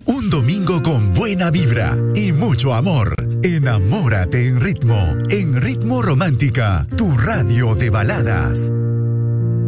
Un domingo con buena vibra y mucho amor. Enamórate en Ritmo Romántica, tu radio de baladas.